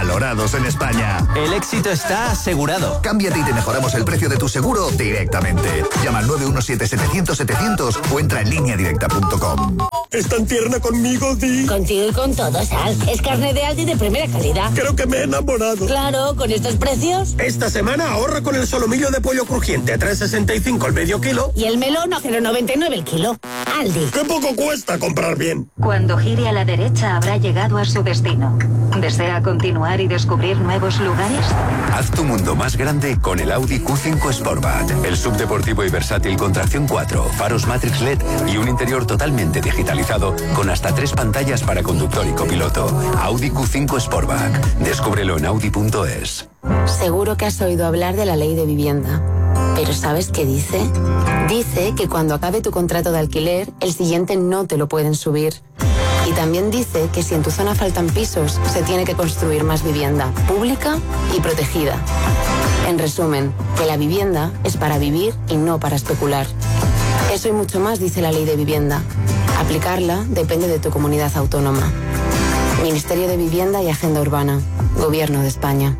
valorados en España. El éxito está asegurado. Cámbiate y te mejoramos el precio de tu seguro directamente. Llama al 917-700-700 o entra en lineadirecta.com. ¿Es tan tierna conmigo, Di? Contigo y con todo, Sal. Es carne de Aldi de primera calidad. Creo que me he enamorado. Claro, con estos precios. Esta semana ahorra con el solomillo de pollo crujiente a 3,65 el medio kilo. Y el melón a 0,99 el kilo. Aldi. ¡Qué poco cuesta comprar bien! Cuando gire a la derecha habrá llegado a su destino. ¿Desea continuar y descubrir nuevos lugares? Haz tu mundo más grande con el Audi Q5 Sportback. El subdeportivo y versátil con tracción 4, faros Matrix LED y un interior totalmente digitalizado con hasta 3 pantallas para conductor y copiloto. Audi Q5 Sportback. Descúbrelo en Audi.es. Seguro que has oído hablar de la ley de vivienda. ¿Pero sabes qué dice? Dice que cuando acabe tu contrato de alquiler, el siguiente no te lo pueden subir. Y también dice que si en tu zona faltan pisos, se tiene que construir más vivienda, pública y protegida. En resumen, que la vivienda es para vivir y no para especular. Eso y mucho más dice la ley de vivienda. Aplicarla depende de tu comunidad autónoma. Ministerio de Vivienda y Agenda Urbana. Gobierno de España.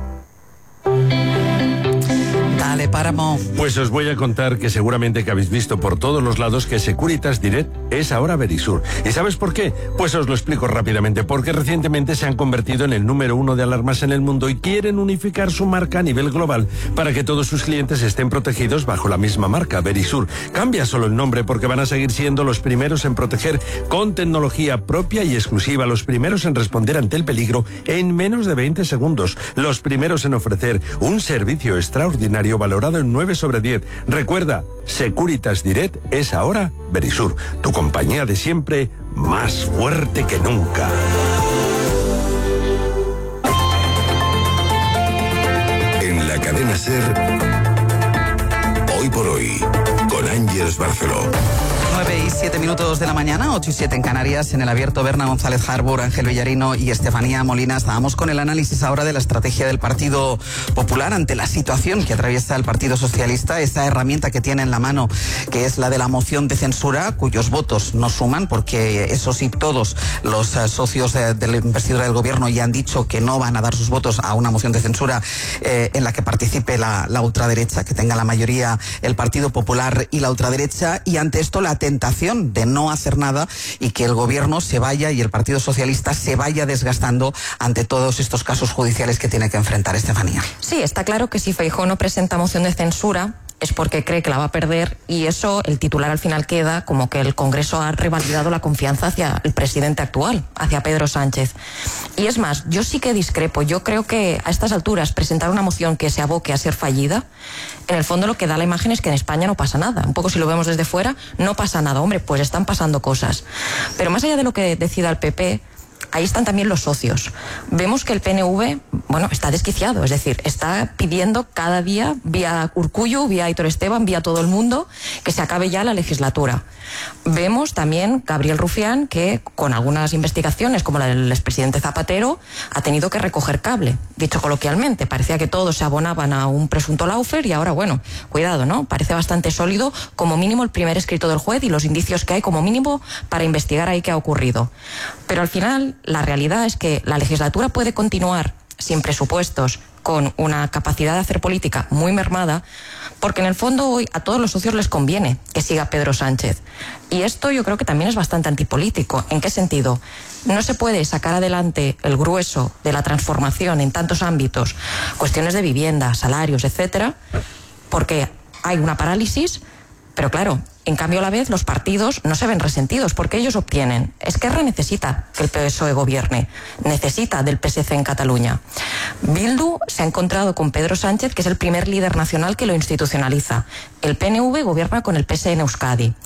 Dale, Páramo. Pues os voy a contar que seguramente que habéis visto por todos los lados que Securitas Direct es ahora Verisur. ¿Y sabes por qué? Pues os lo explico rápidamente. Porque recientemente se han convertido en el número 1 de alarmas en el mundo y quieren unificar su marca a nivel global para que todos sus clientes estén protegidos bajo la misma marca, Verisur. Cambia solo el nombre porque van a seguir siendo los primeros en proteger con tecnología propia y exclusiva, los primeros en responder ante el peligro en menos de 20 segundos, los primeros en ofrecer un servicio extraordinario valorado en 9 sobre 10. Recuerda, Securitas Direct es ahora Verisur, tu compañía de siempre, más fuerte que nunca. En la cadena SER, Hoy por Hoy, con Ángeles Barceló. 9:07 de la mañana, 8:07 en Canarias, en el abierto. Berna González Harbour, Ángel Villarino y Estefanía Molina. Estábamos con el análisis ahora de la estrategia del Partido Popular ante la situación que atraviesa el Partido Socialista, esa herramienta que tiene en la mano, que es la de la moción de censura, cuyos votos no suman, porque eso sí, todos los socios de la investidura del gobierno ya han dicho que no van a dar sus votos a una moción de censura en la que participe la ultraderecha, que tenga la mayoría el Partido Popular y la ultraderecha, y ante esto la tentación de no hacer nada y que el gobierno se vaya y el Partido Socialista se vaya desgastando ante todos estos casos judiciales que tiene que enfrentar. Estefanía. Sí, está claro que si Feijóo no presenta moción de censura es porque cree que la va a perder, y eso, el titular al final queda como que el Congreso ha revalidado la confianza hacia el presidente actual, hacia Pedro Sánchez. Y es más, yo sí que discrepo. Yo creo que a estas alturas presentar una moción que se aboque a ser fallida, en el fondo lo que da la imagen es que en España no pasa nada. Un poco si lo vemos desde fuera, no pasa nada. Hombre, pues están pasando cosas. Pero más allá de lo que decida el PP, ahí están también los socios. Vemos que el PNV, bueno, está desquiciado, es decir, está pidiendo cada día, vía Urkullu, vía Aitor Esteban, vía todo el mundo, que se acabe ya la legislatura. Vemos también Gabriel Rufián, que con algunas investigaciones, como la del expresidente Zapatero, ha tenido que recoger cable, dicho coloquialmente. Parecía que todos se abonaban a un presunto lawfare y ahora, bueno, cuidado, ¿no? Parece bastante sólido, como mínimo, el primer escrito del juez y los indicios que hay, como mínimo, para investigar ahí qué ha ocurrido. Pero al final, la realidad es que la legislatura puede continuar sin presupuestos, con una capacidad de hacer política muy mermada, porque en el fondo hoy a todos los socios les conviene que siga Pedro Sánchez. Y esto yo creo que también es bastante antipolítico. ¿En qué sentido? No se puede sacar adelante el grueso de la transformación en tantos ámbitos, cuestiones de vivienda, salarios, etcétera, porque hay una parálisis. Pero claro, en cambio a la vez los partidos no se ven resentidos porque ellos obtienen. Esquerra necesita que el PSOE gobierne, necesita del PSC en Cataluña. Bildu se ha encontrado con Pedro Sánchez, que es el primer líder nacional que lo institucionaliza. El PNV gobierna con el PSE en Euskadi.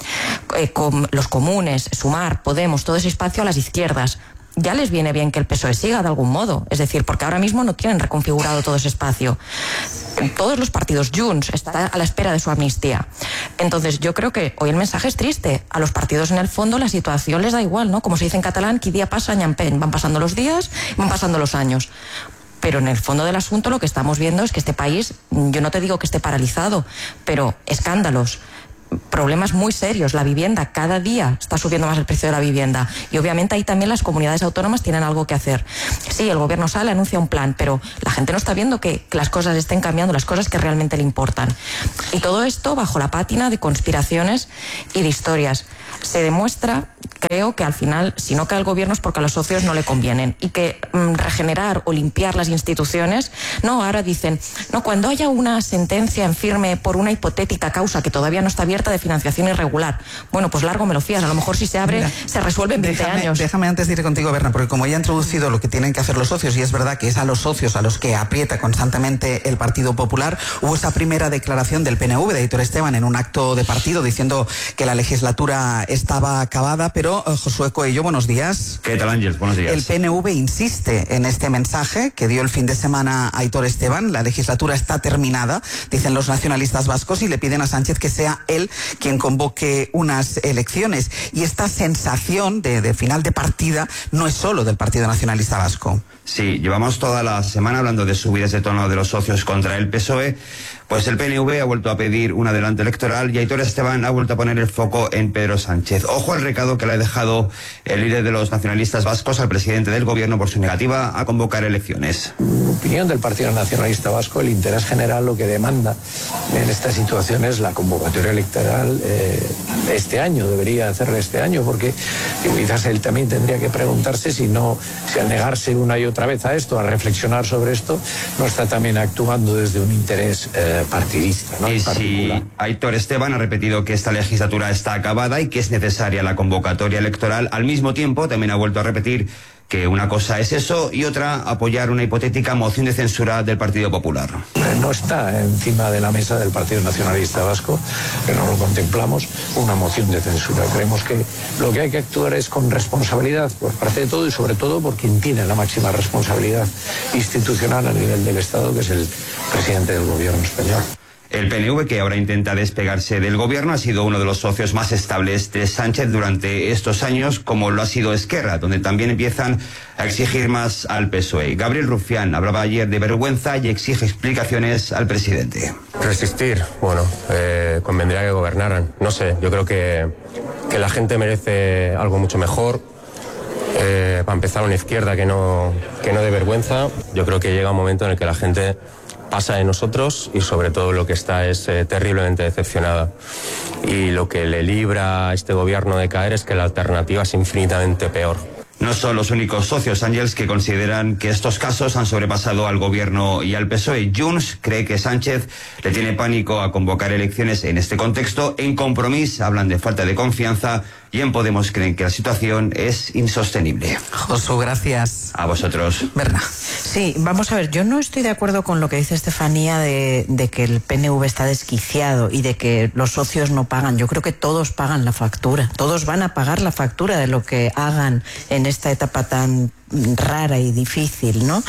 Con los comunes, Sumar, Podemos, todo ese espacio a las izquierdas. Ya les viene bien que el PSOE siga de algún modo, es decir, porque ahora mismo no tienen reconfigurado todo ese espacio. Todos los partidos, Junts está a la espera de su amnistía. Entonces yo creo que hoy el mensaje es triste. A los partidos en el fondo la situación les da igual, ¿no? Como se dice en catalán, qui dia passa any empeny. Van pasando los días, van pasando los años. Pero en el fondo del asunto lo que estamos viendo es que este país, yo no te digo que esté paralizado, pero escándalos, problemas muy serios. La vivienda, cada día está subiendo más el precio de la vivienda. Y obviamente ahí también las comunidades autónomas tienen algo que hacer. Sí, el gobierno sale, anuncia un plan, pero la gente no está viendo que las cosas estén cambiando, las cosas que realmente le importan. Y todo esto bajo la pátina de conspiraciones y de historias. Se demuestra, creo, que al final, si no cae el gobierno es porque a los socios no le convienen. Y que regenerar o limpiar las instituciones, no, ahora dicen, no, cuando haya una sentencia en firme por una hipotética causa que todavía no está abierta de financiación irregular. Bueno, pues largo me lo fías, a lo mejor si se abre, se resuelve en 20 años. Déjame antes de ir contigo, Berna, porque como ya ha introducido lo que tienen que hacer los socios, y es verdad que es a los socios a los que aprieta constantemente el Partido Popular, hubo esa primera declaración del PNV, de Aitor Esteban, en un acto de partido, diciendo que la legislatura estaba acabada, pero Josué Coello, buenos días. ¿Qué tal, Ángel? Buenos días. El PNV insiste en este mensaje que dio el fin de semana Aitor Esteban, la legislatura está terminada, dicen los nacionalistas vascos, y le piden a Sánchez que sea él quien convoque unas elecciones. Y esta sensación de final de partida no es solo del Partido Nacionalista Vasco. Sí, llevamos toda la semana hablando de subidas de tono de los socios contra el PSOE. Pues el PNV ha vuelto a pedir un adelanto electoral y Aitor Esteban ha vuelto a poner el foco en Pedro Sánchez. Ojo al recado que le ha dejado el líder de los nacionalistas vascos al presidente del gobierno por su negativa a convocar elecciones. En opinión del Partido Nacionalista Vasco, el interés general lo que demanda en esta situación es la convocatoria electoral este año, debería hacerla este año, porque quizás él también tendría que preguntarse si al negarse una y otra vez a esto, a reflexionar sobre esto, no está también actuando desde un interés partidista, ¿no? Y si Aitor Esteban ha repetido que esta legislatura está acabada y que es necesaria la convocatoria electoral, al mismo tiempo también ha vuelto a repetir que una cosa es eso y otra apoyar una hipotética moción de censura del Partido Popular. No está encima de la mesa del Partido Nacionalista Vasco, que no lo contemplamos, una moción de censura. Creemos que lo que hay que actuar es con responsabilidad por parte de todo y sobre todo por quien tiene la máxima responsabilidad institucional a nivel del Estado, que es el presidente del gobierno español. El PNV, que ahora intenta despegarse del gobierno, ha sido uno de los socios más estables de Sánchez durante estos años, como lo ha sido Esquerra, donde también empiezan a exigir más al PSOE. Gabriel Rufián hablaba ayer de vergüenza y exige explicaciones al presidente. Resistir, bueno, convendría que gobernaran. No sé, yo creo que la gente merece algo mucho mejor. Para empezar, una izquierda que no dé vergüenza. Yo creo que llega un momento en el que la gente pasa de nosotros y sobre todo lo que está es terriblemente decepcionada. Y lo que le libra a este gobierno de caer es que la alternativa es infinitamente peor. No son los únicos socios, Ángels, que consideran que estos casos han sobrepasado al gobierno y al PSOE. Junts cree que Sánchez le tiene pánico a convocar elecciones en este contexto. En Compromís hablan de falta de confianza y en Podemos creen que la situación es insostenible. Josu, gracias. A vosotros. Berna. Sí, vamos a ver, yo no estoy de acuerdo con lo que dice Estefanía de que el PNV está desquiciado y de que los socios no pagan. Yo creo que todos pagan la factura, todos van a pagar la factura de lo que hagan en esta etapa tan rara y difícil, ¿no?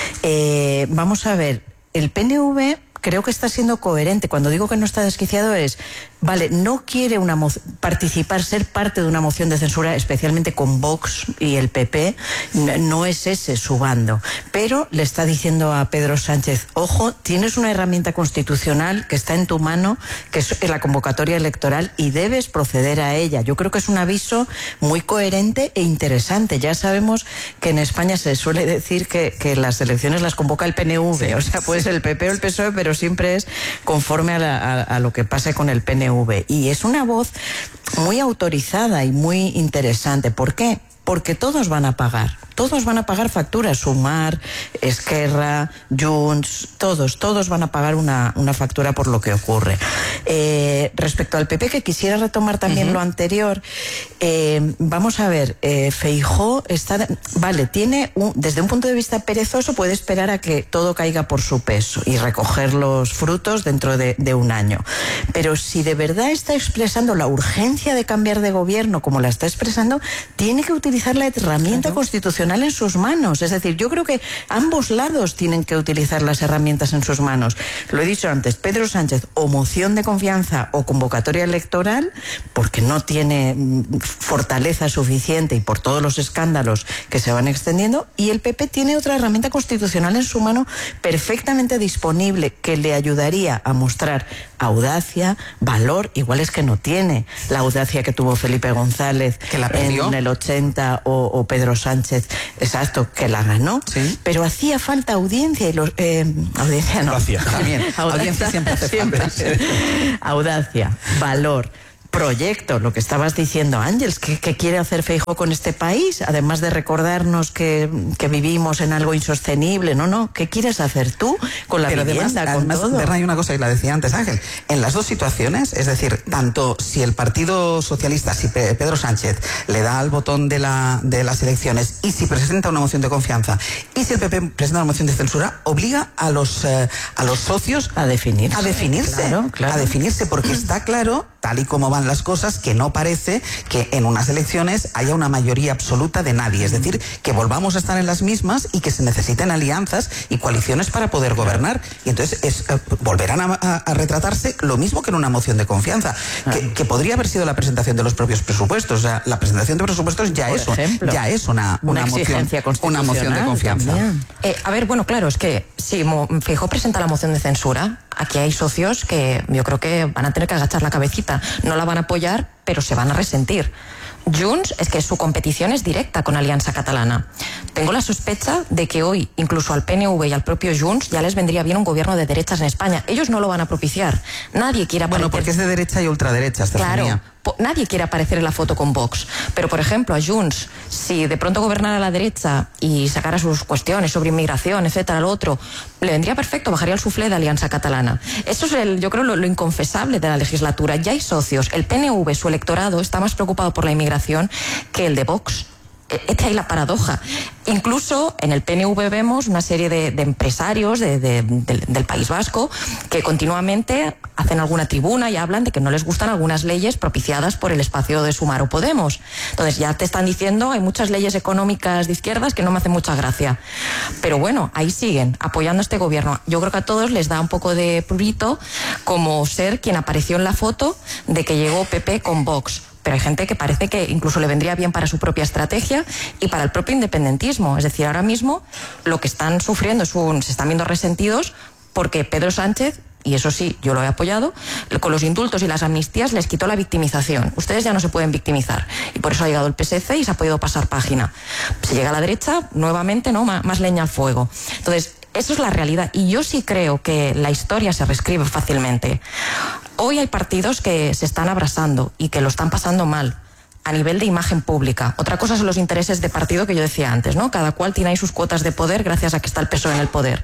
Vamos a ver, el PNV creo que está siendo coherente. Cuando digo que no está desquiciado es, vale, no quiere participar, ser parte de una moción de censura, especialmente con Vox y el PP, no es ese su bando. Pero le está diciendo a Pedro Sánchez, ojo, tienes una herramienta constitucional que está en tu mano, que es la convocatoria electoral, y debes proceder a ella. Yo creo que es un aviso muy coherente e interesante. Ya sabemos que en España se suele decir que las elecciones las convoca el PNV, o sea, puede ser el PP o el PSOE, pero siempre es conforme a lo que pase con el PNV. Y es una voz muy autorizada y muy interesante. ¿Por qué? Porque todos van a pagar facturas, Sumar, Esquerra, Junts, todos van a pagar una factura por lo que ocurre. Respecto al PP, que quisiera retomar también lo anterior, vamos a ver, Feijóo está, tiene desde un punto de vista perezoso, puede esperar a que todo caiga por su peso y recoger los frutos dentro de un año. Pero si de verdad está expresando la urgencia de cambiar de gobierno como la está expresando, tiene que utilizar la herramienta constitucional en sus manos. Es decir, yo creo que ambos lados tienen que utilizar las herramientas en sus manos. Lo he dicho antes, Pedro Sánchez, o moción de confianza o convocatoria electoral, porque no tiene fortaleza suficiente y por todos los escándalos que se van extendiendo, y el PP tiene otra herramienta constitucional en su mano perfectamente disponible que le ayudaría a mostrar audacia, valor, igual es que no tiene la audacia que tuvo Felipe González que la perdió en el 80 o Pedro Sánchez, exacto, que la ganó, ¿sí? Pero hacía falta audiencia y audiencia no. También. Audiencia siempre hace falta. Audacia, valor, proyecto, lo que estabas diciendo, Ángeles, ¿qué quiere hacer Feijóo con este país? Además de recordarnos que vivimos en algo insostenible, no, ¿qué quieres hacer tú con la vivienda, además, con todo? Berna, hay una cosa, y la decía antes Ángel, en las dos situaciones, es decir, tanto si el Partido Socialista, si Pedro Sánchez le da al botón de las elecciones y si presenta una moción de confianza y si el PP presenta una moción de censura, obliga a los socios a definirse. Claro. A definirse, porque está claro, tal y como van las cosas, que no parece que en unas elecciones haya una mayoría absoluta de nadie. Es decir, que volvamos a estar en las mismas y que se necesiten alianzas y coaliciones para poder gobernar. Y entonces volverán a retratarse lo mismo que en una moción de confianza, que podría haber sido la presentación de los propios presupuestos. O sea, la presentación de presupuestos ya es una moción de confianza. A ver, bueno, claro, es que si Feijóo presenta la moción de censura, aquí hay socios que yo creo que van a tener que agachar la cabecita. No la van a apoyar, pero se van a resentir. Junts es que su competición es directa con Alianza Catalana. Tengo la sospecha de que hoy, incluso al PNV y al propio Junts, ya les vendría bien un gobierno de derechas en España. Ellos no lo van a propiciar. Nadie quiere aparecer... Bueno, porque es de derecha y ultraderecha, Estefanía. Claro, nadie quiere aparecer en la foto con Vox. Pero, por ejemplo, a Junts, si de pronto gobernara a la derecha y sacara sus cuestiones sobre inmigración, etcétera, lo otro, le vendría perfecto, bajaría el suflé de Alianza Catalana. Eso es, yo creo, lo inconfesable de la legislatura. Ya hay socios. El PNV, su electorado, está más preocupado por la inmigración que el de Vox. Esta es la paradoja. Incluso en el PNV vemos una serie de empresarios del País Vasco que continuamente hacen alguna tribuna y hablan de que no les gustan algunas leyes propiciadas por el espacio de Sumar o Podemos. Entonces ya te están diciendo, hay muchas leyes económicas de izquierdas que no me hacen mucha gracia. Pero bueno, ahí siguen apoyando a este gobierno. Yo creo que a todos les da un poco de prurito como ser quien apareció en la foto de que llegó PP con Vox. Pero hay gente que parece que incluso le vendría bien para su propia estrategia y para el propio independentismo. Es decir, ahora mismo lo que están sufriendo se están viendo resentidos porque Pedro Sánchez, y eso sí, yo lo he apoyado, con los indultos y las amnistías les quitó la victimización. Ustedes ya no se pueden victimizar. Y por eso ha llegado el PSC y se ha podido pasar página. Si llega a la derecha, nuevamente, ¿no? Más leña al fuego. Entonces, eso es la realidad. Y yo sí creo que la historia se reescribe fácilmente. Hoy hay partidos que se están abrazando y que lo están pasando mal a nivel de imagen pública. Otra cosa son los intereses de partido que yo decía antes, ¿no? Cada cual tiene ahí sus cuotas de poder gracias a que está el PSOE en el poder.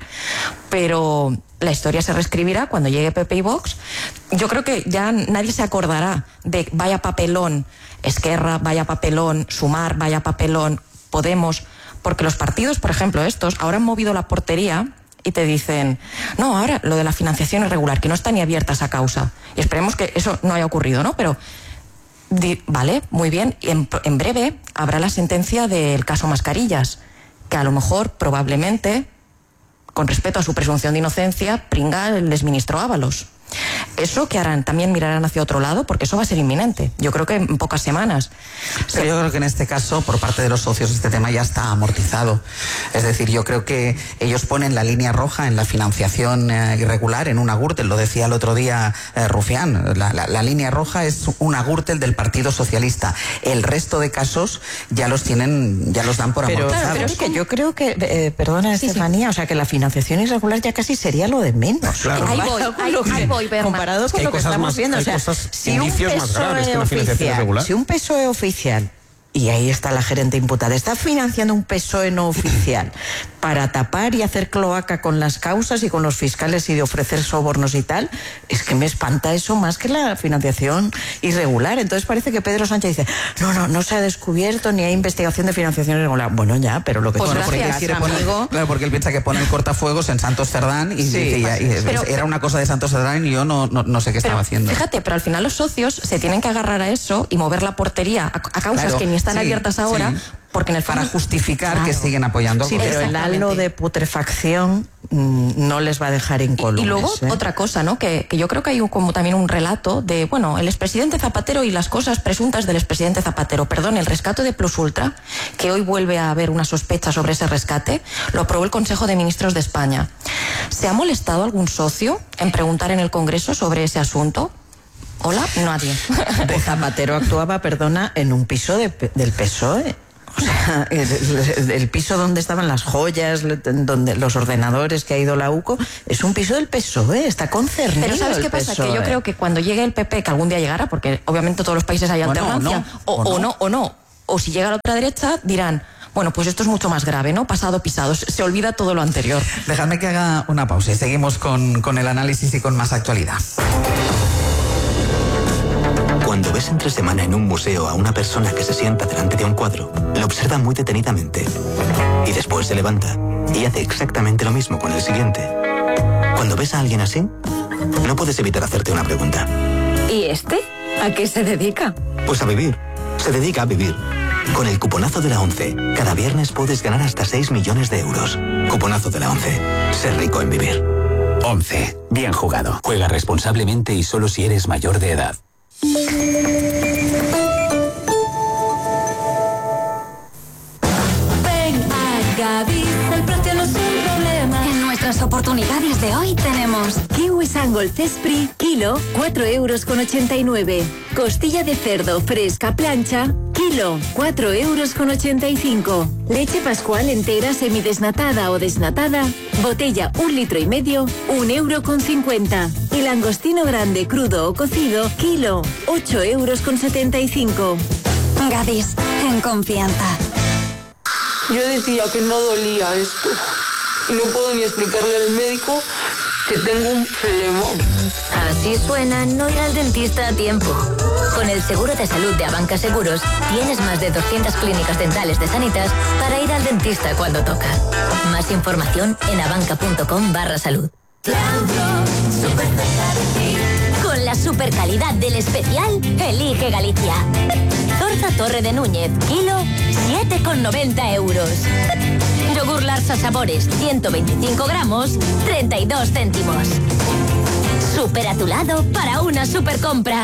Pero la historia se reescribirá cuando llegue PP y Vox. Yo creo que ya nadie se acordará de vaya papelón Esquerra, vaya papelón Sumar, vaya papelón Podemos, porque los partidos, por ejemplo estos, ahora han movido la portería y te dicen, no, ahora lo de la financiación irregular, que no está ni abierta esa causa. Y esperemos que eso no haya ocurrido, ¿no? Pero, vale, muy bien, en breve habrá la sentencia del caso Mascarillas, que a lo mejor, probablemente, con respeto a su presunción de inocencia, pringa el exministro Ábalos. Eso que harán, también mirarán hacia otro lado, porque eso va a ser inminente. Yo creo que en pocas semanas. Pero yo creo que en este caso, por parte de los socios, este tema ya está amortizado. Es decir, yo creo que ellos ponen la línea roja en la financiación irregular en una Gürtel. Lo decía el otro día Rufián. La línea roja es una Gürtel del Partido Socialista. El resto de casos ya los dan por amortizados. Pero es que yo creo que, perdona, Estefanía, o sea, que la financiación irregular ya casi sería lo de menos. Claro. Ahí voy, Berna. Comparado con lo que estamos viendo, o sea, si un PSOE oficial, y ahí está la gerente imputada, está financiando un PSOE no oficial para tapar y hacer cloaca con las causas y con los fiscales y de ofrecer sobornos y tal, es que me espanta eso más que la financiación irregular. Entonces parece que Pedro Sánchez dice, no se ha descubierto ni hay investigación de financiación irregular. Bueno, ya, pero lo que... Pues claro, porque él piensa que pone el cortafuegos en Santos Cerdán y era una cosa de Santos Cerdán y yo no sé qué estaba haciendo. Fíjate, pero al final los socios se tienen que agarrar a eso y mover la portería a causas que ni están abiertas ahora, porque en el para justificar que siguen apoyando al gobierno. Pero el halo de putrefacción no les va a dejar incólumes. Y luego otra cosa, ¿no? Que yo creo que hay como también un relato de, bueno, el expresidente Zapatero y las cosas presuntas del expresidente Zapatero. Perdón, el rescate de Plus Ultra, que hoy vuelve a haber una sospecha sobre ese rescate, lo aprobó el Consejo de Ministros de España. ¿Se ha molestado algún socio en preguntar en el Congreso sobre ese asunto? Hola, nadie. Zapatero actuaba, perdona, en un piso del PSOE. O sea, el piso donde estaban las joyas, donde los ordenadores que ha ido la UCO, es un piso del PSOE, está concernido. Pero ¿sabes qué pasa? Que yo creo que cuando llegue el PP, que algún día llegará, porque obviamente todos los países hay alternancia, o si llega la otra derecha, dirán, bueno, pues esto es mucho más grave, ¿no? Pasado pisado, se olvida todo lo anterior. Dejadme que haga una pausa y seguimos con el análisis y con más actualidad. Cuando ves entre semana en un museo a una persona que se sienta delante de un cuadro, lo observa muy detenidamente y después se levanta y hace exactamente lo mismo con el siguiente. Cuando ves a alguien así, no puedes evitar hacerte una pregunta. ¿Y este? ¿A qué se dedica? Pues a vivir. Se dedica a vivir. Con el cuponazo de la 11, cada viernes puedes ganar hasta 6 millones de euros. Cuponazo de la 11. Ser rico en vivir. 11. Bien jugado. Juega responsablemente y solo si eres mayor de edad. Ven a Gadis, el precio no es un problema. En nuestras oportunidades de hoy tenemos kiwi Sangol Cespri, kilo, 4,89 €. Costilla de cerdo fresca plancha, kilo, 4,85 €. Leche Pascual entera semidesnatada o desnatada, botella 1,5 litros, 1,50 €. Y langostino grande crudo o cocido, kilo, 8,75 €. Gadis, en confianza. Yo decía que no dolía esto. Y no puedo ni explicarle al médico que tengo un problema. Así suena no ir al dentista a tiempo. Con el seguro de salud de Abanca Seguros, tienes más de 200 clínicas dentales de Sanitas para ir al dentista cuando toca. Más información en abanca.com/salud. Con la super calidad del especial, elige Galicia. Torta Torre de Núñez, kilo, 7,90 €. Yogur Larsa Sabores, 125 gramos, 32 céntimos. Súper a tu lado para una super compra.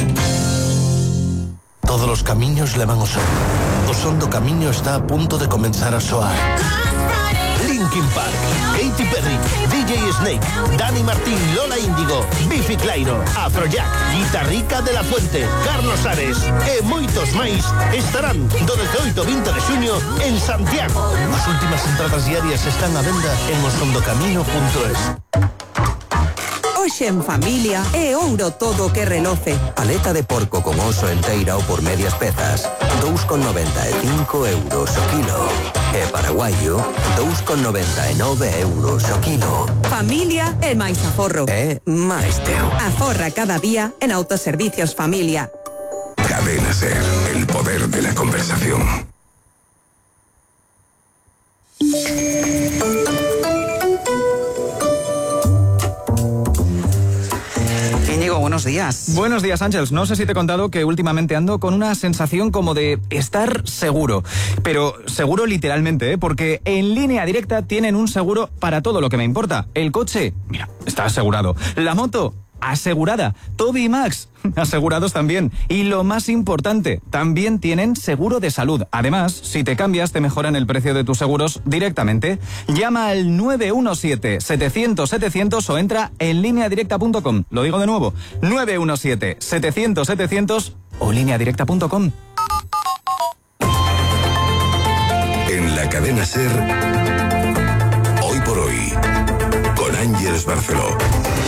Todos los camiños levan ao sol. O son do camiño está a punto de comenzar a soar. Linkin Park, Katy Perry, DJ Snake, Dani Martín, Lola Índigo, Biffy Clyro, Afrojack, Guitarrica de la Fuente, Carlos Ares e moitos máis estarán do 18 ao 20 de xuño en Santiago. As últimas entradas diarias están a venda en osondocamino.es. Hoxe en familia é ouro todo que reloce. Aleta de porco con oso enteira ou por medias pezas, 2,95 € o kilo. E paraguayo, 2,99 € o kilo. Familia é máis aforro. É máis teu. Aforra cada día en Autoservicios Familia. Cadena SER, el poder de la conversación. Buenos días. Buenos días, Ángels. No sé si te he contado que últimamente ando con una sensación como de estar seguro. Pero seguro literalmente, ¿eh? Porque en Línea Directa tienen un seguro para todo lo que me importa. El coche, mira, está asegurado. La moto, asegurada. Toby y Max, asegurados también. Y lo más importante, también tienen seguro de salud. Además, si te cambias, te mejoran el precio de tus seguros directamente. Llama al 917-700-700 o entra en lineadirecta.com. Lo digo de nuevo, 917-700-700 o lineadirecta.com. En la cadena SER, hoy por hoy, con Ángeles Barceló.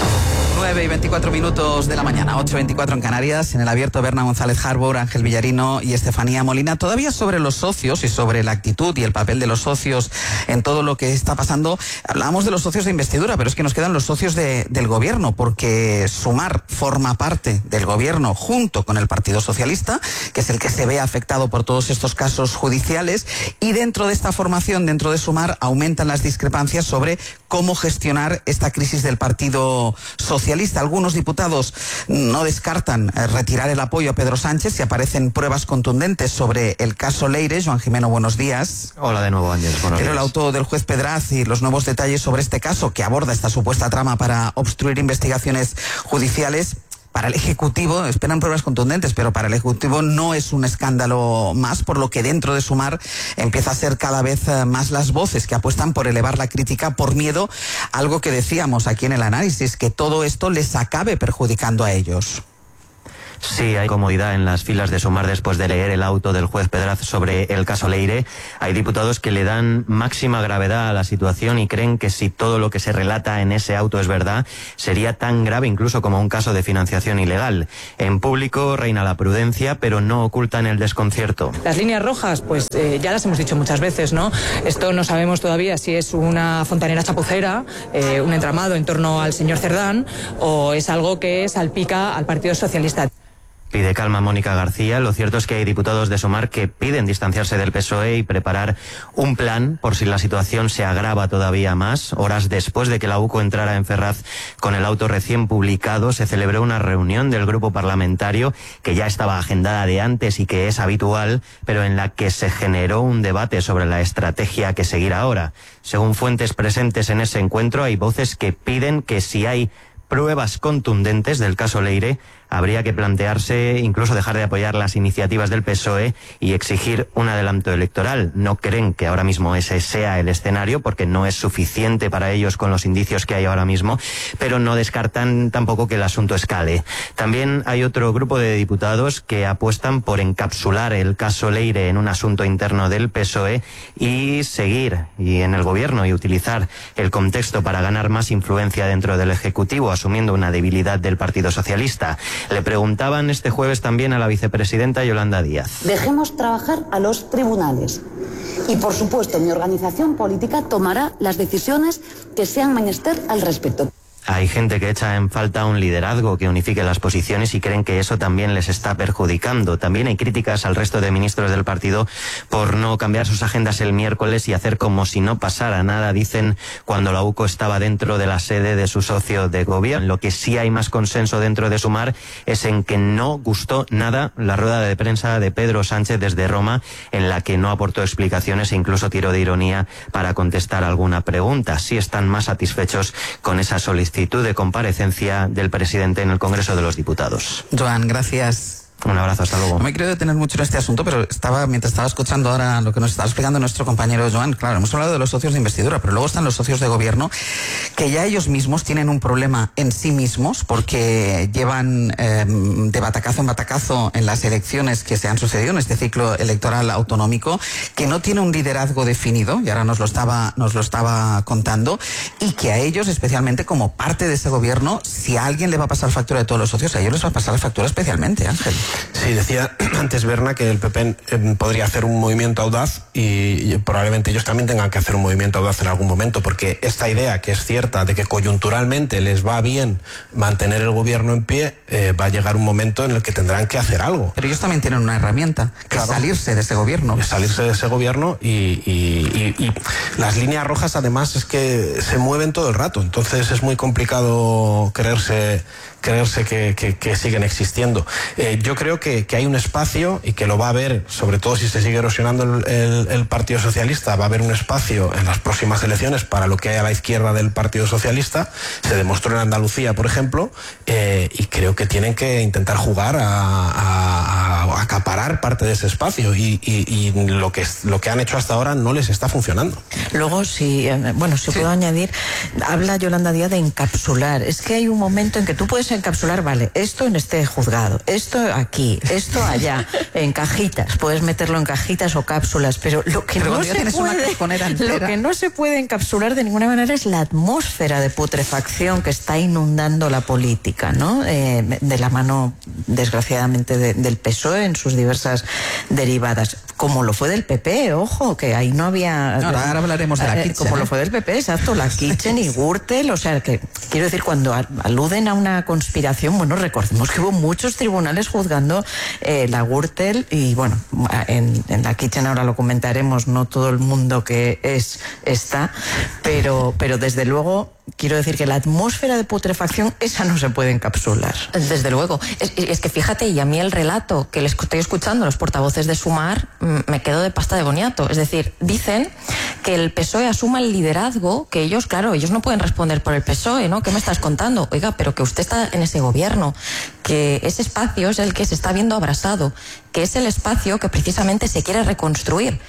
9:24 de la mañana, 8:24 en Canarias, en el abierto Berna González Harbour, Ángel Villarino y Estefanía Molina. Todavía sobre los socios y sobre la actitud y el papel de los socios en todo lo que está pasando. Hablábamos de los socios de investidura, pero es que nos quedan los socios del gobierno, porque Sumar forma parte del gobierno junto con el Partido Socialista, que es el que se ve afectado por todos estos casos judiciales, y dentro de esta formación, dentro de Sumar, aumentan las discrepancias sobre cómo gestionar esta crisis del Partido Socialista. Algunos diputados no descartan retirar el apoyo a Pedro Sánchez si aparecen pruebas contundentes sobre el caso Leire. Joan Jimeno, buenos días. Hola de nuevo, Ángel. Pero el auto del juez Pedraz y los nuevos detalles sobre este caso que aborda esta supuesta trama para obstruir investigaciones judiciales para el Ejecutivo, esperan pruebas contundentes, pero para el Ejecutivo no es un escándalo más, por lo que dentro de Sumar empieza a ser cada vez más las voces que apuestan por elevar la crítica por miedo, algo que decíamos aquí en el análisis, que todo esto les acabe perjudicando a ellos. Sí, hay comodidad en las filas de Sumar después de leer el auto del juez Pedraz sobre el caso Leire. Hay diputados que le dan máxima gravedad a la situación y creen que si todo lo que se relata en ese auto es verdad, sería tan grave incluso como un caso de financiación ilegal. En público reina la prudencia, pero no ocultan el desconcierto. Las líneas rojas, pues ya las hemos dicho muchas veces, ¿no? Esto no sabemos todavía si es una fontanera chapucera, un entramado en torno al señor Cerdán, o es algo que salpica al Partido Socialista. Pide calma Mónica García. Lo cierto es que hay diputados de Sumar que piden distanciarse del PSOE y preparar un plan por si la situación se agrava todavía más. Horas después de que la UCO entrara en Ferraz con el auto recién publicado, se celebró una reunión del grupo parlamentario que ya estaba agendada de antes y que es habitual, pero en la que se generó un debate sobre la estrategia que seguir ahora. Según fuentes presentes en ese encuentro, hay voces que piden que si hay pruebas contundentes del caso Leire, habría que plantearse incluso dejar de apoyar las iniciativas del PSOE y exigir un adelanto electoral. No creen que ahora mismo ese sea el escenario, porque no es suficiente para ellos con los indicios que hay ahora mismo, pero no descartan tampoco que el asunto escale. También hay otro grupo de diputados que apuestan por encapsular el caso Leire en un asunto interno del PSOE y seguir en el gobierno y utilizar el contexto para ganar más influencia dentro del Ejecutivo, asumiendo una debilidad del Partido Socialista. Le preguntaban este jueves también a la vicepresidenta Yolanda Díaz. Dejemos trabajar a los tribunales y, por supuesto, mi organización política tomará las decisiones que sean menester al respecto. Hay gente que echa en falta un liderazgo que unifique las posiciones y creen que eso también les está perjudicando. También hay críticas al resto de ministros del partido por no cambiar sus agendas el miércoles y hacer como si no pasara nada, dicen, cuando la UCO estaba dentro de la sede de su socio de gobierno. Lo que sí hay más consenso dentro de Sumar es en que no gustó nada la rueda de prensa de Pedro Sánchez desde Roma, en la que no aportó explicaciones e incluso tiró de ironía para contestar alguna pregunta. Sí están más satisfechos con esa solicitud de comparecencia del presidente en el Congreso de los Diputados. Joan, gracias. Un abrazo, hasta luego. No me quiero detener mucho en este asunto, pero mientras estaba escuchando ahora lo que nos estaba explicando nuestro compañero Joan, claro, hemos hablado de los socios de investidura, pero luego están los socios de gobierno, que ya ellos mismos tienen un problema en sí mismos, porque llevan de batacazo en batacazo en las elecciones que se han sucedido en este ciclo electoral autonómico, que no tiene un liderazgo definido, y ahora nos lo estaba contando, y que a ellos, especialmente como parte de ese gobierno, si a alguien le va a pasar factura de todos los socios, a ellos les va a pasar la factura especialmente, Ángel. Sí, decía antes Berna que el PP podría hacer un movimiento audaz y probablemente ellos también tengan que hacer un movimiento audaz en algún momento, porque esta idea, que es cierta, de que coyunturalmente les va bien mantener el gobierno en pie, va a llegar un momento en el que tendrán que hacer algo. Pero ellos también tienen una herramienta, que es salirse de ese gobierno. Es salirse de ese gobierno y las líneas rojas además es que se mueven todo el rato, entonces es muy complicado creerse que siguen existiendo. Yo creo que hay un espacio, y que lo va a haber, sobre todo si se sigue erosionando el Partido Socialista, va a haber un espacio en las próximas elecciones para lo que hay a la izquierda del Partido Socialista. Se demostró en Andalucía, por ejemplo, y creo que tienen que intentar jugar a acaparar parte de ese espacio, y lo que han hecho hasta ahora no les está funcionando. Luego, si puedo añadir, habla Yolanda Díaz de encapsular. Es que hay un momento en que tú puedes encapsular, vale, esto en este juzgado, esto aquí, esto allá, en cajitas, puedes meterlo en cajitas o cápsulas, pero lo que no se puede encapsular de ninguna manera es la atmósfera de putrefacción que está inundando la política, ¿no? De la mano, desgraciadamente, del PSOE en sus diversas derivadas, como lo fue del PP, ojo, que ahí no había... Ahora hablaremos de la Kitchen. Como lo fue del PP, exacto, la Kitchen y Gürtel, o sea, que quiero decir, cuando aluden a una conspiración, bueno, recordemos que hubo muchos tribunales juzgando la Gürtel, y bueno, en la Kitchen ahora lo comentaremos, no todo el mundo que está, pero desde luego quiero decir que la atmósfera de putrefacción, esa no se puede encapsular. Desde luego. Es que fíjate, y a mí el relato que les estoy escuchando, los portavoces de Sumar, me quedo de pasta de boniato. Es decir, dicen que el PSOE asuma el liderazgo, que ellos, claro, ellos no pueden responder por el PSOE, ¿no? ¿Qué me estás contando? Oiga, pero que usted está en ese gobierno, que ese espacio es el que se está viendo abrasado, que es el espacio que precisamente se quiere reconstruir.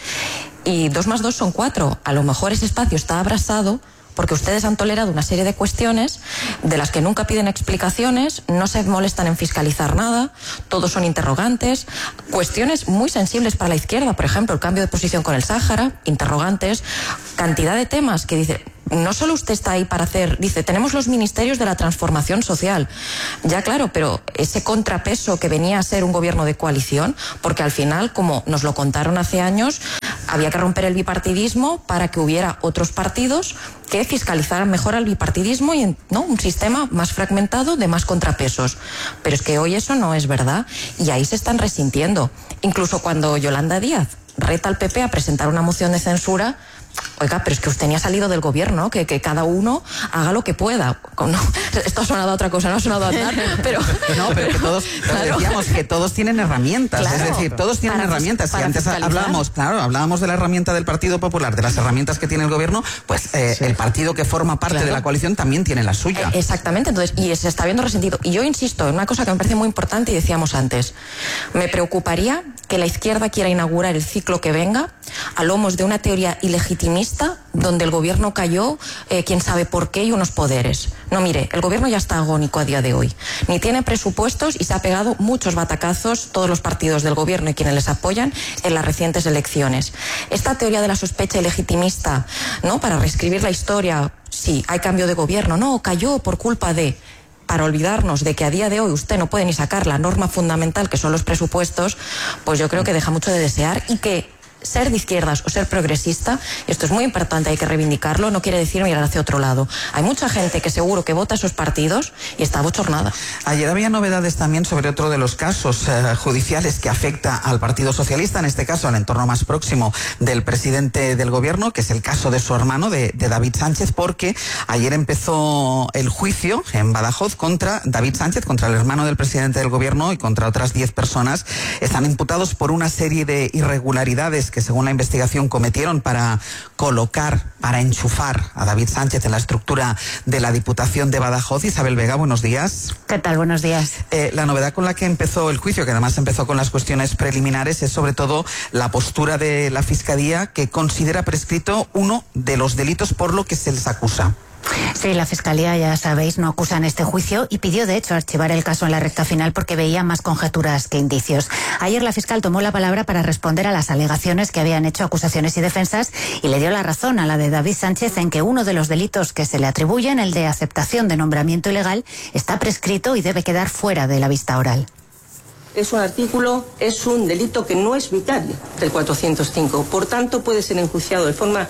Y 2 más 2 son 4. A lo mejor ese espacio está abrasado porque ustedes han tolerado una serie de cuestiones de las que nunca piden explicaciones, no se molestan en fiscalizar nada, todos son interrogantes, cuestiones muy sensibles para la izquierda, por ejemplo, el cambio de posición con el Sáhara, interrogantes, cantidad de temas que dice... No solo usted está ahí para hacer, dice, tenemos los ministerios de la transformación social. Ya claro, pero ese contrapeso que venía a ser un gobierno de coalición, porque al final, como nos lo contaron hace años, había que romper el bipartidismo para que hubiera otros partidos que fiscalizaran mejor al bipartidismo y, ¿no?, un sistema más fragmentado de más contrapesos. Pero es que hoy eso no es verdad y ahí se están resintiendo. Incluso cuando Yolanda Díaz reta al PP a presentar una moción de censura, oiga, pero es que usted ni ha salido del gobierno, que cada uno haga lo que pueda. No, esto ha sonado a otra cosa, no ha sonado a andar, pero... No, pero que todos, claro, decíamos que todos tienen herramientas, claro, es decir, todos tienen herramientas. Y antes hablábamos de la herramienta del Partido Popular, de las herramientas que tiene el gobierno, pues el partido que forma parte de la coalición también tiene la suya. Exactamente, entonces, y se está viendo resentido. Y yo insisto en una cosa que me parece muy importante y decíamos antes, me preocuparía que la izquierda quiera inaugurar el ciclo que venga a lomos de una teoría ilegitimista donde el gobierno cayó, quién sabe por qué, y unos poderes. No, mire, el gobierno ya está agónico a día de hoy. Ni tiene presupuestos y se ha pegado muchos batacazos todos los partidos del gobierno y quienes les apoyan en las recientes elecciones. Esta teoría de la sospecha ilegitimista, ¿no?, para reescribir la historia, sí, hay cambio de gobierno, no, cayó por culpa de... para olvidarnos de que a día de hoy usted no puede ni sacar la norma fundamental que son los presupuestos, pues yo creo que deja mucho de desear y que ser de izquierdas o ser progresista, esto es muy importante, hay que reivindicarlo, no quiere decir mirar hacia otro lado. Hay mucha gente que seguro que vota a esos partidos y está bochornada. Ayer había novedades también sobre otro de los casos judiciales que afecta al Partido Socialista, en este caso al entorno más próximo del presidente del gobierno, que es el caso de su hermano, de David Sánchez, porque ayer empezó el juicio en Badajoz contra David Sánchez, contra el hermano del presidente del gobierno y contra otras 10 personas. Están imputados por una serie de irregularidades que según la investigación cometieron para colocar, para enchufar a David Sánchez en la estructura de la Diputación de Badajoz. Isabel Vega, buenos días. ¿Qué tal? Buenos días. La novedad con la que empezó el juicio, que además empezó con las cuestiones preliminares, es sobre todo la postura de la Fiscalía, que considera prescrito uno de los delitos por lo que se les acusa. Sí, la Fiscalía, ya sabéis, no acusa en este juicio y pidió, de hecho, archivar el caso en la recta final porque veía más conjeturas que indicios. Ayer la fiscal tomó la palabra para responder a las alegaciones que habían hecho acusaciones y defensas y le dio la razón a la de David Sánchez en que uno de los delitos que se le atribuyen, el de aceptación de nombramiento ilegal, está prescrito y debe quedar fuera de la vista oral. Es un artículo, es un delito que no es vicario del 405, por tanto puede ser enjuiciado de forma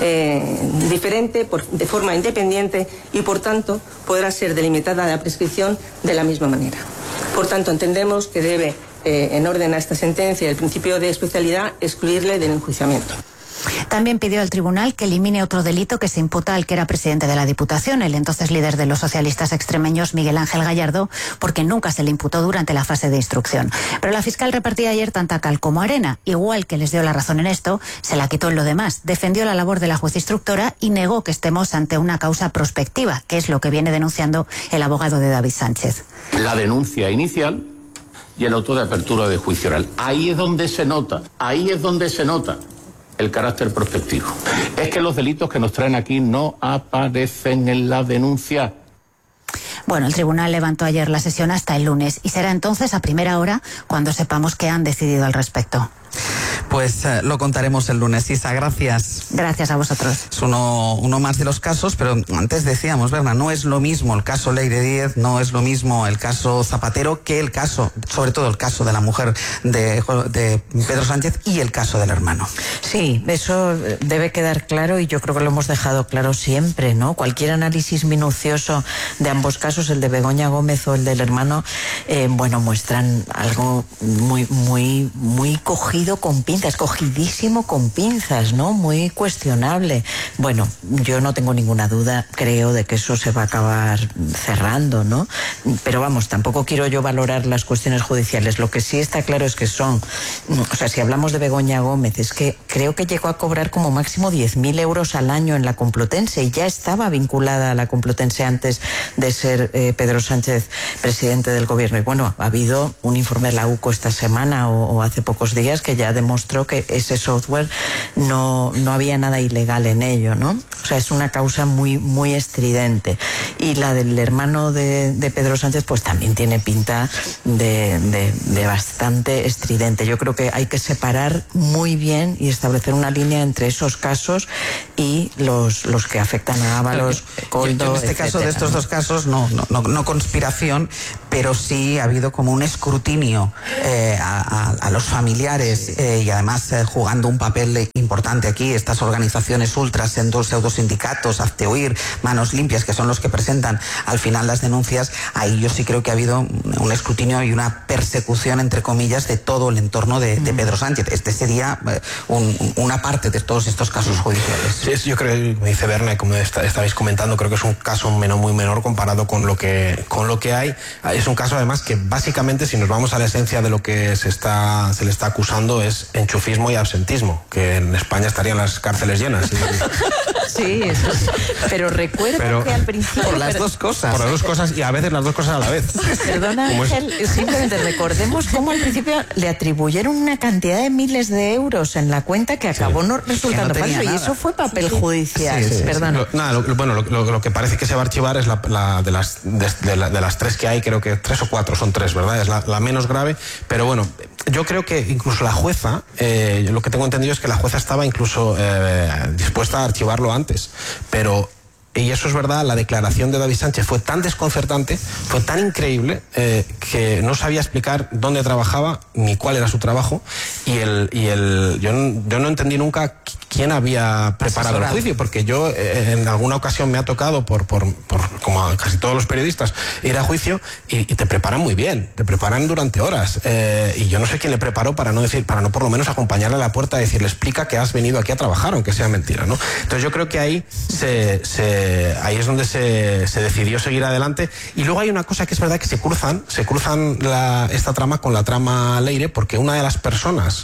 diferente, de forma independiente y por tanto podrá ser delimitada la prescripción de la misma manera. Por tanto entendemos que debe, en orden a esta sentencia, el principio de especialidad, excluirle del enjuiciamiento. También pidió al tribunal que elimine otro delito que se imputa al que era presidente de la Diputación, el entonces líder de los socialistas extremeños, Miguel Ángel Gallardo, porque nunca se le imputó durante la fase de instrucción. Pero la fiscal repartía ayer tanta cal como arena. Igual que les dio la razón en esto, se la quitó en lo demás. Defendió la labor de la juez instructora y negó que estemos ante una causa prospectiva, que es lo que viene denunciando el abogado de David Sánchez. La denuncia inicial y el auto de apertura de juicio oral. Ahí es donde se nota el carácter prospectivo. Es que los delitos que nos traen aquí no aparecen en la denuncia. Bueno, el tribunal levantó ayer la sesión hasta el lunes y será entonces a primera hora cuando sepamos qué han decidido al respecto. Pues lo contaremos el lunes. Isa, gracias. Gracias a vosotros. Es uno más de los casos, pero antes decíamos, Berna, no es lo mismo el caso Leire Díez, no es lo mismo el caso Zapatero que el caso, sobre todo el caso de la mujer de Pedro Sánchez y el caso del hermano. Sí, eso debe quedar claro y yo creo que lo hemos dejado claro siempre, ¿no? Cualquier análisis minucioso de ambos casos, el de Begoña Gómez o el del hermano, muestran algo muy cogido con pinzas. escogidísimo con pinzas, ¿no? Muy cuestionable. Bueno, yo no tengo ninguna duda, creo, de que eso se va a acabar cerrando, ¿no? Pero vamos, tampoco quiero yo valorar las cuestiones judiciales. Lo que sí está claro es que son, o sea, si hablamos de Begoña Gómez, es que creo que llegó a cobrar como máximo 10.000 euros al año en la Complutense y ya estaba vinculada a la Complutense antes de ser Pedro Sánchez presidente del gobierno. Y bueno, ha habido un informe de la UCO esta semana o hace pocos días que ya demostró que ese software no había nada ilegal en ello, ¿no? O sea, es una causa muy, muy estridente. Y la del hermano de Pedro Sánchez, pues también tiene pinta de bastante estridente. Yo creo que hay que separar muy bien y establecer una línea entre esos casos y los que afectan a Ábalos, Koldo, en este caso, de estos dos casos, no conspiración, pero sí ha habido como un escrutinio a los familiares y además jugando un papel importante aquí, estas organizaciones ultras, pseudosindicatos, Hazte Oír, Manos Limpias, que son los que presentan al final las denuncias. Ahí yo sí creo que ha habido un escrutinio y una persecución, entre comillas, de todo el entorno de Pedro Sánchez. Este sería una parte de todos estos casos judiciales. Sí, yo creo, como dice Berna, como estabais comentando, creo que es un caso muy menor comparado con lo que hay. Es un caso además que básicamente, si nos vamos a la esencia de lo que se le está acusando, es enchufismo y absentismo, que en España estarían las cárceles llenas. Sí, eso sí. Pero recuerdo que al principio... Por las dos cosas. Por las dos cosas y a veces las dos cosas a la vez. Perdona, Ángel, simplemente recordemos cómo al principio le atribuyeron una cantidad de miles de euros en la cuenta que acabó no resultando falso, y eso fue papel judicial. Sí. Perdona. Lo que parece que se va a archivar es de las tres que hay, creo que 3 o 4, son 3, ¿verdad? Es la menos grave, pero bueno, yo creo que incluso la jueza, lo que tengo entendido es que la jueza estaba incluso dispuesta a archivarlo antes, pero... Y eso es verdad, la declaración de David Sánchez fue tan desconcertante, fue tan increíble, que no sabía explicar dónde trabajaba ni cuál era su trabajo, yo no entendí nunca quién había preparado el juicio, porque yo en alguna ocasión me ha tocado, como a casi todos los periodistas, ir a juicio y te preparan muy bien, te preparan durante horas, y yo no sé quién le preparó para no por lo menos acompañarle a la puerta y decirle, explica que has venido aquí a trabajar, aunque sea mentira, ¿no? Entonces yo creo que ahí ahí es donde se decidió seguir adelante. Y luego hay una cosa que es verdad, que se cruzan esta trama con la trama Leire, porque una de las personas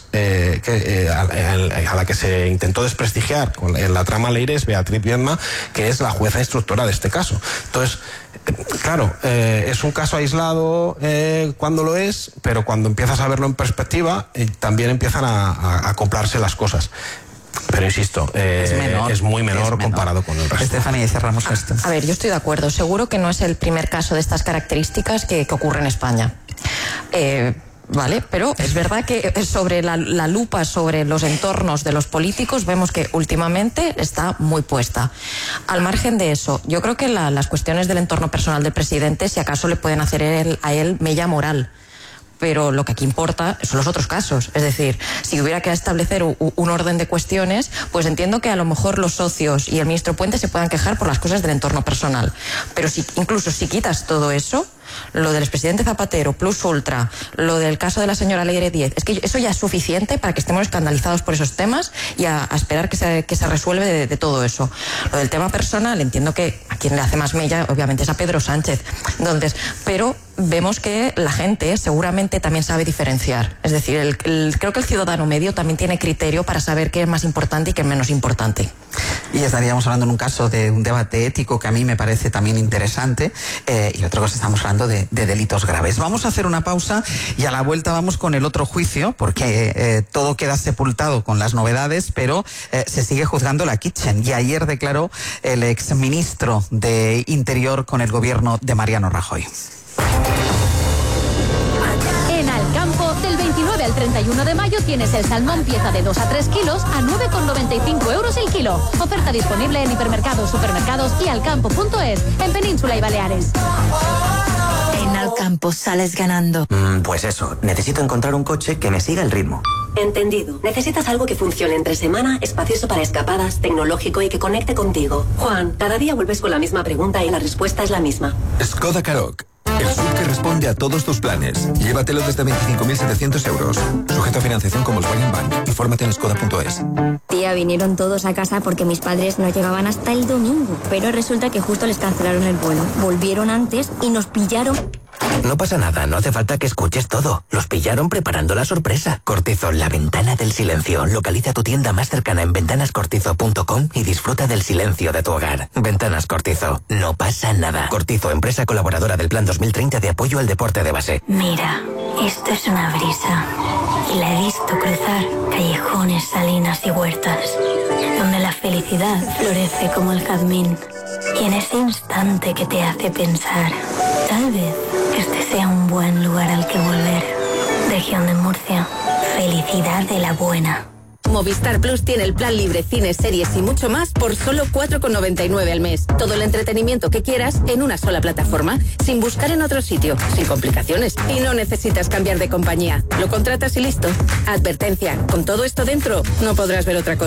a la que se intentó desprestigiar en la trama Leire es Beatriz Viedma, que es la jueza instructora de este caso. Entonces, claro, es un caso aislado cuando lo es, pero cuando empiezas a verlo en perspectiva, también empiezan a acoplarse las cosas. Pero insisto, es muy menor comparado con el resto. Estefanía, y cerramos esto. A ver, yo estoy de acuerdo. Seguro que no es el primer caso de estas características que ocurre en España. Vale, pero es verdad que sobre la lupa sobre los entornos de los políticos vemos que últimamente está muy puesta. Al margen de eso, yo creo que las cuestiones del entorno personal del presidente, si acaso le pueden hacer a él mella moral. Pero lo que aquí importa son los otros casos. Es decir, si hubiera que establecer un orden de cuestiones, pues entiendo que a lo mejor los socios y el ministro Puente se puedan quejar por las cosas del entorno personal. Pero incluso si quitas todo eso, lo del expresidente Zapatero, plus ultra, lo del caso de la señora Leire 10, es que eso ya es suficiente para que estemos escandalizados por esos temas y a esperar que se resuelve de todo eso. Lo del tema personal, entiendo que a quien le hace más mella, obviamente, es a Pedro Sánchez. Entonces, pero vemos que la gente seguramente también sabe diferenciar. Es decir, creo que el ciudadano medio también tiene criterio para saber qué es más importante y qué es menos importante. Y estaríamos hablando en un caso de un debate ético que a mí me parece también interesante, y otra cosa, estamos hablando de delitos graves. Vamos a hacer una pausa y a la vuelta vamos con el otro juicio, porque todo queda sepultado con las novedades, pero se sigue juzgando la Kitchen. Y ayer declaró el exministro de Interior con el gobierno de Mariano Rajoy. En Alcampo, del 29 al 31 de mayo tienes el salmón pieza de 2 a 3 kilos a 9,95 euros el kilo. Oferta disponible en hipermercados, supermercados y alcampo.es, en Península y Baleares. En Alcampo sales ganando. Pues eso, necesito encontrar un coche que me siga el ritmo. Entendido. Necesitas algo que funcione entre semana, espacioso para escapadas, tecnológico y que conecte contigo. Juan, cada día vuelves con la misma pregunta y la respuesta es la misma. Skoda Karoq. El SUV que responde a todos tus planes. Llévatelo desde 25.700 euros. Sujeto a financiación con Volkswagen Bank. Infórmate en skoda.es. Tía, vinieron todos a casa porque mis padres no llegaban hasta el domingo. Pero resulta que justo les cancelaron el vuelo. Volvieron antes y nos pillaron. No pasa nada, no hace falta que escuches todo. Los pillaron preparando la sorpresa. Cortizo, la ventana del silencio. Localiza tu tienda más cercana en ventanascortizo.com y disfruta del silencio de tu hogar. Ventanas Cortizo, no pasa nada. Cortizo, empresa colaboradora del Plan 2030 de apoyo al deporte de base. Mira, esto es una brisa. Y la he visto cruzar callejones, salinas y huertas, donde la felicidad florece como el jazmín. Y en ese instante que te hace pensar, tal vez este sea un buen lugar al que volver. Región de Murcia. Felicidad de la buena. Movistar Plus tiene el plan libre, cines, series y mucho más por solo 4,99 al mes. Todo el entretenimiento que quieras en una sola plataforma, sin buscar en otro sitio, sin complicaciones. Y no necesitas cambiar de compañía. Lo contratas y listo. Advertencia, con todo esto dentro, no podrás ver otra cosa.